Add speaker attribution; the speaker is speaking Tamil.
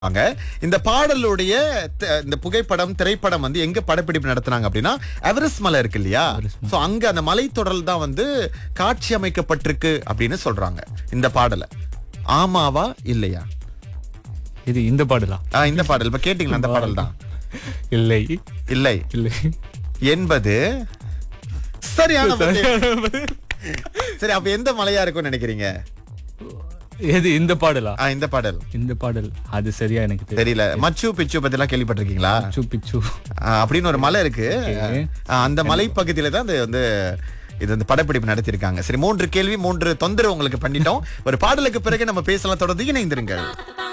Speaker 1: வாங்க. இந்த பாடலுடைய இந்த புகைப்படம் திரைப்படம் வந்து எங்க படப்பிடிப்பு நடத்துனாங்க அப்படின்னா எவரெஸ்ட் மலை இருக்கு இல்லையா, சோ அங்க அந்த மலைத்தொடர் தான் வந்து காட்சி அமைக்கப்பட்டிருக்கு அப்படின்னு சொல்றாங்க. இந்த பாடல ஆமாவா இல்லையா?
Speaker 2: இது இந்த பாடலா?
Speaker 1: இந்த பாடல் இப்ப கேட்டீங்களா? அந்த பாடல் தான்.
Speaker 2: இல்லை
Speaker 1: இல்லை
Speaker 2: இல்லை
Speaker 1: என்பது சரியான பதில். சரி, அப்ப எந்த மலையா இருக்கும்னு நினைக்கிறீங்க?
Speaker 2: எது இந்த பாடலா?
Speaker 1: இந்த பாடல்
Speaker 2: இந்த பாடல் அது சரியா எனக்கு
Speaker 1: தெரியல. மச்சு பிச்சு பத்தி எல்லாம் கேள்விப்பட்டிருக்கீங்களா?
Speaker 2: பிச்சு பிச்சு
Speaker 1: அப்படின்னு ஒரு மலை இருக்கு. அந்த மலை பகுதியில தான் அது வந்து இது வந்து படப்பிடிப்பு நடத்திருக்காங்க. சரி, 3 கேள்வி 3 தொந்தரவு உங்களுக்கு பண்ணிட்டோம். ஒரு பாடலுக்கு பிறகு நம்ம பேசலாம். தொடர்ந்து இணைந்திருங்கள்.